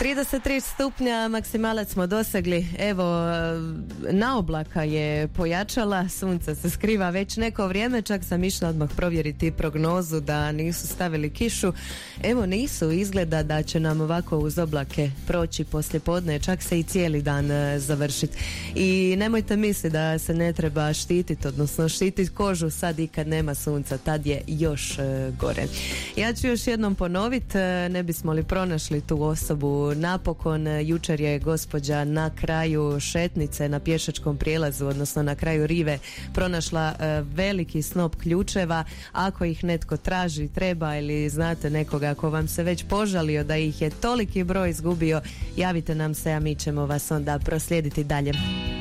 33 stupnja, maksimalac smo dosegli. Evo, naoblaka je pojačala, sunce se skriva već neko vrijeme, čak sam išla odmah provjeriti prognozu da nisu stavili kišu. Evo, nisu, izgleda da će nam ovako uz oblake proći poslijepodne, čak se i cijeli dan završiti. I nemojte misliti da se ne treba štititi, odnosno štititi kožu sad i kad nema sunca, tad je još gore. Ja ću još jednom ponoviti, ne bismo li pronašli tu osobu napokon. Jučer je gospođa na kraju šetnice na pješačkom prijelazu, odnosno na kraju rive, pronašla veliki snop ključeva. Ako ih netko traži, treba, ili znate nekoga ako vam se već požalio da ih je toliki broj izgubio, javite nam se, a mi ćemo vas onda proslijediti dalje.